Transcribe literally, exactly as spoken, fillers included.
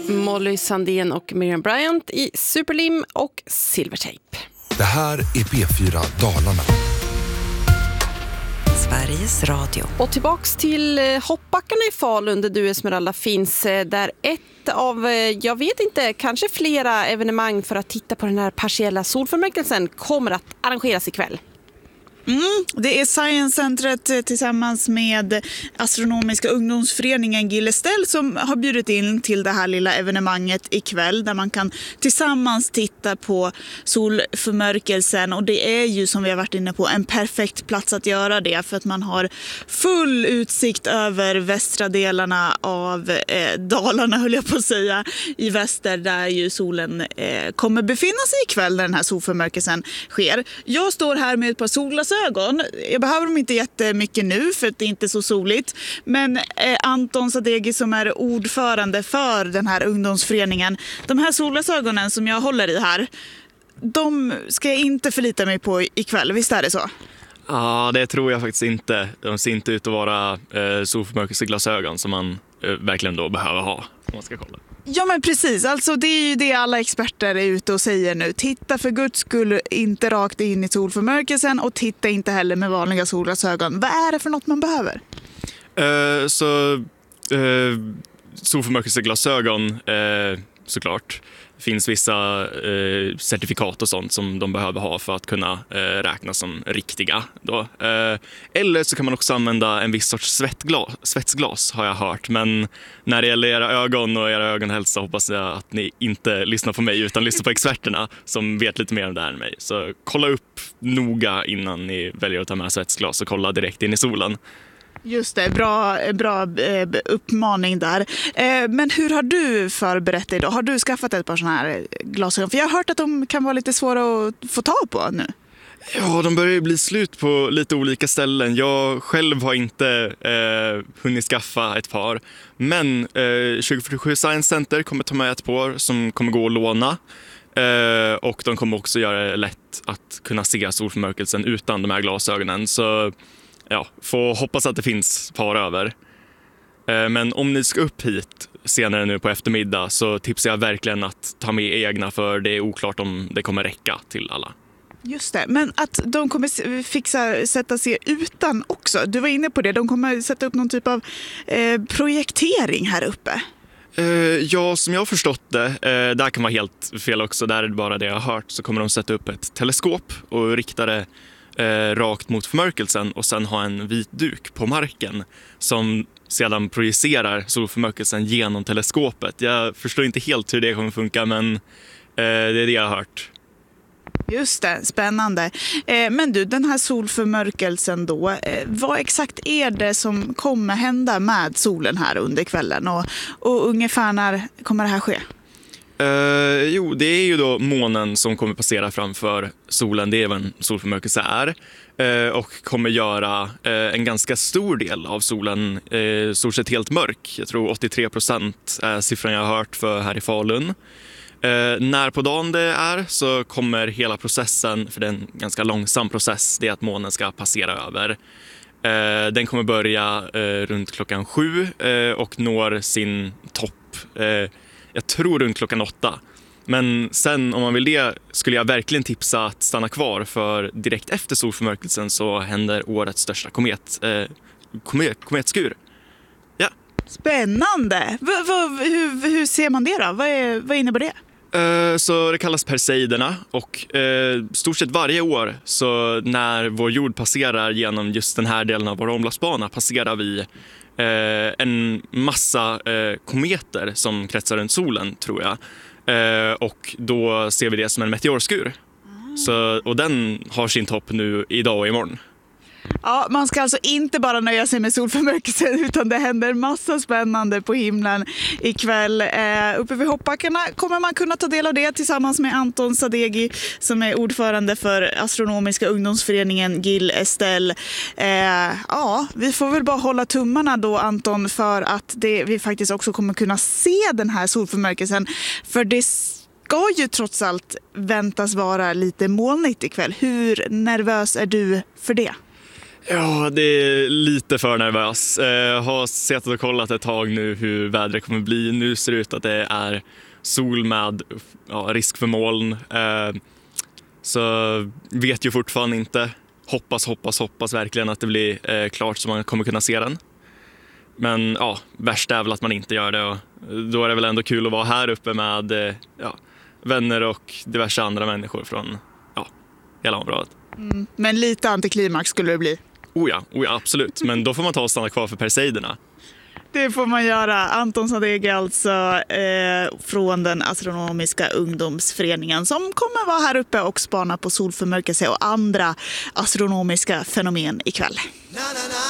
Molly Sandén och Miriam Bryant i Superlim och Silvertape. Det här är P fyra Dalarna. Sveriges Radio. Och tillbaks till hoppbackarna i Falun där du, Esmeralda, finns. Där ett av, jag vet inte, kanske flera evenemang för att titta på den här partiella solförmörkelsen kommer att arrangeras ikväll. Mm, det är Science-centret tillsammans med Astronomiska ungdomsföreningen Gil Estelle som har bjudit in till det här lilla evenemanget ikväll där man kan tillsammans titta på solförmörkelsen, och det är ju, som vi har varit inne på, en perfekt plats att göra det för att man har full utsikt över västra delarna av eh, Dalarna, höll jag på att säga, i väster där ju solen eh, kommer befinna sig ikväll när den här solförmörkelsen sker. Jag står här med ett par solglasögon. Jag behöver dem inte jättemycket nu för att det är inte så soligt. Men eh, Anton Sadeghi som är ordförande för den här ungdomsföreningen, de här solglasögonen som jag håller i här, de ska jag inte förlita mig på ikväll, visst är det så? Ja, det tror jag faktiskt inte. De ser inte ut att vara eh, solförmörkelseglasögon som man eh, verkligen då behöver ha om man ska kolla. Ja men precis, alltså det är ju det alla experter är ute och säger nu. Titta för guds skull inte rakt in i solförmörkelsen och titta inte heller med vanliga solglasögon. Vad är det för något man behöver? Uh, så uh, solförmörkelseglasögon uh, såklart. Det finns vissa eh, certifikat och sånt som de behöver ha för att kunna eh, räknas som riktiga. Då. Eh, eller så kan man också använda en viss sorts svettglas, svetsglas har jag hört. Men när det gäller era ögon och era ögonhälsa hoppas jag att ni inte lyssnar på mig utan lyssnar på experterna som vet lite mer om det här än mig. Så kolla upp noga innan ni väljer att ta med svetsglas och kolla direkt in i solen. Just det, bra, bra eh, uppmaning där. Eh, men hur har du förberett dig då? Har du skaffat ett par sådana här glasögon? För jag har hört att de kan vara lite svåra att få tag på nu. Ja, de börjar ju bli slut på lite olika ställen. Jag själv har inte eh, hunnit skaffa ett par. Men eh, tjugo fyrtiosju Science Center kommer ta med ett par som kommer gå att låna. Eh, och de kommer också göra det lätt att kunna se solförmörkelsen utan de här glasögonen. Så ja, får hoppas att det finns par över. Eh, men om ni ska upp hit senare nu på eftermiddag så tipsar jag verkligen att ta med egna, för det är oklart om det kommer räcka till alla. Just det, men att de kommer fixa sätta sig utan också. Du var inne på det, de kommer sätta upp någon typ av eh, projektering här uppe. Uh, ja, som jag har förstått det, uh, där kan vara helt fel också, där är det bara det jag har hört, så kommer de sätta upp ett teleskop och rikta det uh, rakt mot förmörkelsen och sen ha en vit duk på marken som sedan projicerar solförmörkelsen genom teleskopet. Jag förstår inte helt hur det kommer funka, men uh, det är det jag har hört. Just det, spännande. Eh, men du, den här solförmörkelsen då, eh, vad exakt är det som kommer hända med solen här under kvällen och, och ungefär när kommer det här ske? Uh, jo, det är ju då månen som kommer passera framför solen, det är vad en solförmörkelse är, uh, och kommer göra uh, en ganska stor del av solen uh, stort sett helt mörk. Jag tror åttiotre procent är siffran jag har hört för här i Falun. Uh, när på dagen det är så kommer hela processen, för det är en ganska långsam process, det är att månen ska passera över. Uh, den kommer börja uh, runt klockan sju uh, och når sin topp, uh, jag tror runt klockan åtta. Men sen om man vill det skulle jag verkligen tipsa att stanna kvar, för direkt efter solförmörkelsen så händer årets största komet, uh, komet, kometskur. Ja. Spännande! V- v- hur, hur ser man det då? Vad, är, vad innebär det? Uh, så det kallas Perseiderna och uh, stort sett varje år så när vår jord passerar genom just den här delen av vår omloppsbana passerar vi uh, en massa uh, kometer som kretsar runt solen, tror jag. Uh, och då ser vi det som en meteorskur. Mm. Så, och den har sin topp nu idag och imorgon. Ja, man ska alltså inte bara nöja sig med solförmörkelsen utan det händer massa spännande på himlen ikväll. Eh, uppe vid hoppbackarna kommer man kunna ta del av det tillsammans med Anton Sadeghi som är ordförande för Astronomiska ungdomsföreningen Gil Estelle. Eh, ja, vi får väl bara hålla tummarna då, Anton, för att det, vi faktiskt också kommer kunna se den här solförmörkelsen. För det ska ju trots allt väntas vara lite molnigt ikväll. Hur nervös är du för det? Ja, det är lite för nervös. Jag har sett och kollat ett tag nu hur vädret kommer bli. Nu ser det ut att det är sol med ja, risk för moln. Så vet ju fortfarande inte. Hoppas, hoppas, hoppas verkligen att det blir klart så man kommer kunna se den. Men ja, värst är väl att man inte gör det. Och då är det väl ändå kul att vara här uppe med ja, vänner och diverse andra människor från ja, hela området. Mm. Men lite antiklimax skulle det bli. Oh ja, oh ja, absolut. Men då får man ta och stanna kvar för Perseiderna. Det får man göra. Anton Sadeghi alltså eh, från den astronomiska ungdomsföreningen som kommer vara här uppe och spana på solförmörkelse och andra astronomiska fenomen ikväll.